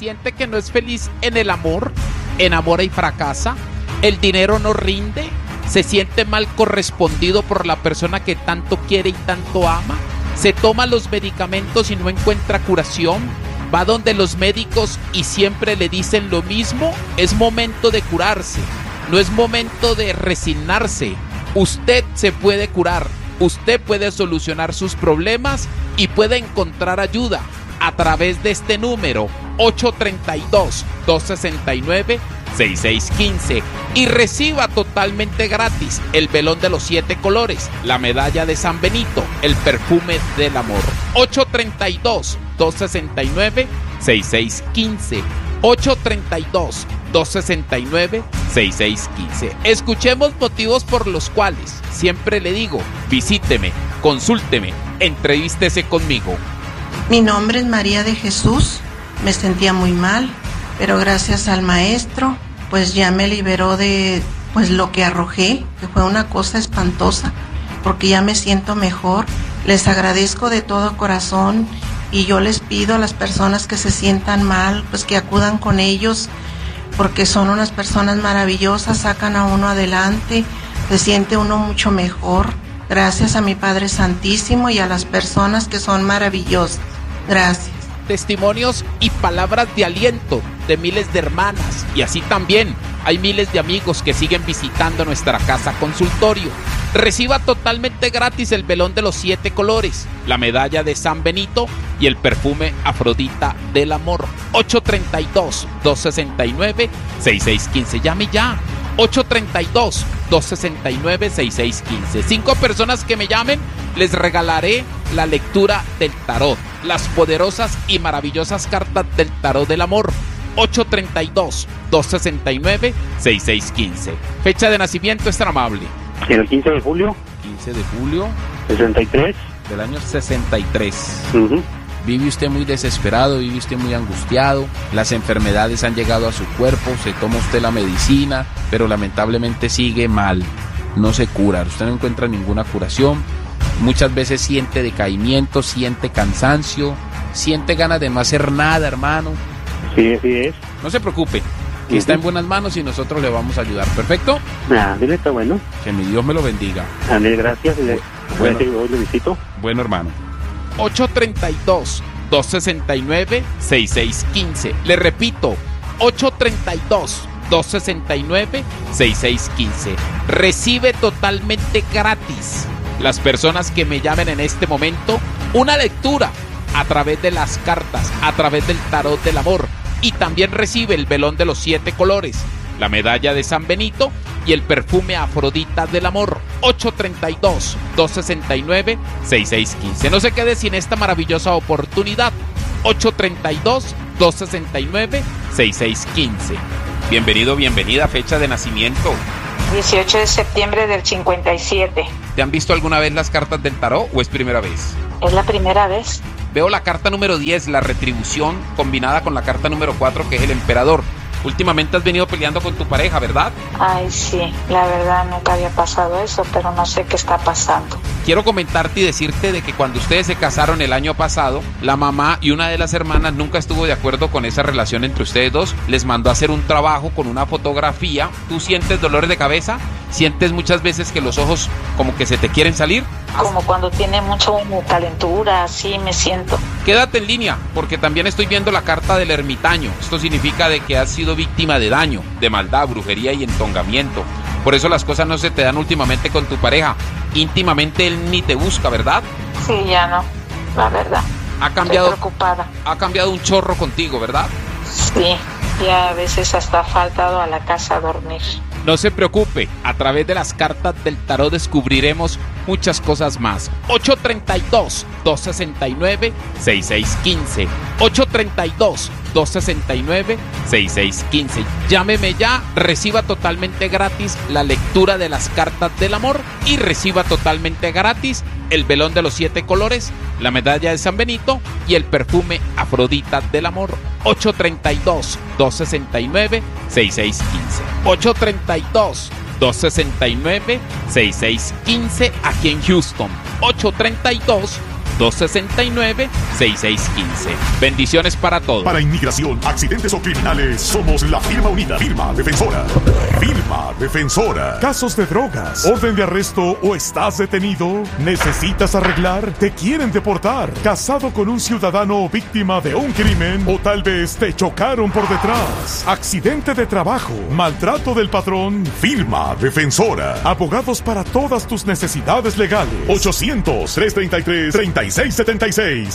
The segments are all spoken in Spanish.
siente que no es feliz en el amor, enamora y fracasa, el dinero no rinde, se siente mal correspondido por la persona que tanto quiere y tanto ama, se toma los medicamentos y no encuentra curación, va donde los médicos y siempre le dicen lo mismo. Es momento de curarse, no es momento de resignarse. Usted se puede curar, usted puede solucionar sus problemas y puede encontrar ayuda a través de este número 832-269-6615 y reciba totalmente gratis el velón de los 7 colores, la medalla de San Benito, el perfume del amor. 832-269-6615 832-269-6615. Escuchemos motivos por los cuales siempre le digo, visíteme, consúlteme, entrevístese conmigo. Mi nombre es María de Jesús. Me sentía muy mal, pero gracias al maestro, pues ya me liberó de lo que arrojé, que fue una cosa espantosa, porque ya me siento mejor. Les agradezco de todo corazón y yo les pido a las personas que se sientan mal, pues que acudan con ellos, porque son unas personas maravillosas, sacan a uno adelante, se siente uno mucho mejor. Gracias a mi Padre Santísimo y a las personas que son maravillosas. Gracias. Testimonios y palabras de aliento de miles de hermanas, y así también hay miles de amigos que siguen visitando nuestra casa consultorio. Reciba totalmente gratis el velón de los 7 colores, la medalla de San Benito y el perfume Afrodita del amor. 832-269-6615. Llame ya. 832-269-6615. 5 personas que me llamen, les regalaré la lectura del tarot, las poderosas y maravillosas cartas del tarot del amor. 832-269-6615. Fecha de nacimiento es tan amable. El 15 de julio. 15 de julio. 63. Del año 63. Uh-huh. Vive usted muy desesperado, vive usted muy angustiado, las enfermedades han llegado a su cuerpo, se toma usted la medicina, pero lamentablemente sigue mal, no se cura, usted no encuentra ninguna curación, muchas veces siente decaimiento, siente cansancio, siente ganas de no hacer nada, hermano. Sí, así es. No se preocupe, que está en buenas manos y nosotros le vamos a ayudar, ¿perfecto? Dile, está bueno. Que mi Dios me lo bendiga. Andrés, gracias. Bueno. Hoy lo visito. Bueno, hermano. 832-269-6615. Le repito, 832-269-6615. Recibe totalmente gratis, las personas que me llamen en este momento, una lectura a través de las cartas, a través del tarot del amor, y también recibe el velón de los 7 colores, la medalla de San Benito y el perfume Afrodita del amor. 832-269-6615. No se quede sin esta maravillosa oportunidad. 832-269-6615. Bienvenido, bienvenida. Fecha de nacimiento. 18 de septiembre del 57. ¿Te han visto alguna vez las cartas del tarot o es primera vez? Es la primera vez. Veo la carta número 10, la retribución, combinada con la carta número 4, que es el emperador. Últimamente has venido peleando con tu pareja, ¿verdad? Ay, sí, la verdad nunca había pasado eso, pero no sé qué está pasando. Quiero comentarte y decirte de que cuando ustedes se casaron el año pasado, la mamá y una de las hermanas nunca estuvo de acuerdo con esa relación entre ustedes dos. Les mandó a hacer un trabajo con una fotografía. ¿Tú sientes dolores de cabeza? ¿Sientes muchas veces que los ojos como que se te quieren salir? Como cuando tiene mucha calentura, así me siento. Quédate en línea, porque también estoy viendo la carta del ermitaño. Esto significa de que has sido víctima de daño, de maldad, brujería y entongamiento. Por eso las cosas no se te dan últimamente con tu pareja. Íntimamente él ni te busca, ¿verdad? Sí, ya no, la verdad. Estoy preocupada. Ha cambiado un chorro contigo, ¿verdad? Sí, ya a veces hasta ha faltado a la casa a dormir. No se preocupe, a través de las cartas del tarot descubriremos muchas cosas más. 832-269-6615. 832-269-6615. Llámeme ya, reciba totalmente gratis la lectura de las cartas del amor y reciba totalmente gratis el velón de los 7 colores, la medalla de San Benito y el perfume Afrodita del amor. 832-269-6615. 832-269-6615 aquí en Houston. 269-6615. Bendiciones para todos. Para inmigración, accidentes o criminales, somos la firma unida. Firma Defensora. Firma Defensora. Casos de drogas, orden de arresto o estás detenido, necesitas arreglar, te quieren deportar, casado con un ciudadano víctima de un crimen o tal vez te chocaron por detrás, accidente de trabajo, maltrato del patrón. Firma Defensora. Abogados para todas tus necesidades legales. 800-333-3676.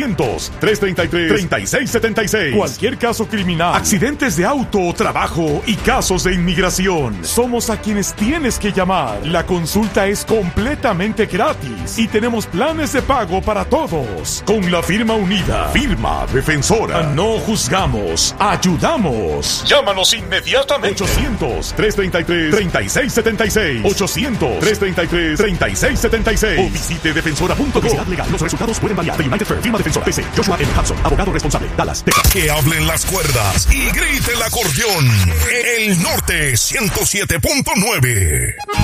800-333-3676. Cualquier caso criminal, accidentes de auto o trabajo y casos de inmigración. Somos a quienes tienes que llamar. La consulta es completamente gratis y tenemos planes de pago para todos. Con la firma unida, Firma Defensora. No juzgamos, ayudamos. Llámanos inmediatamente. 800-333-3676. 800-333-3676. O visite defensora.com. Publicidad legal. Los resultados pueden variar. The United Firm. Firma Defensora. PC. Joshua M. Hudson. Abogado responsable. Dallas, Texas. Que hablen las cuerdas y grite el acordeón. El Norte 107.9.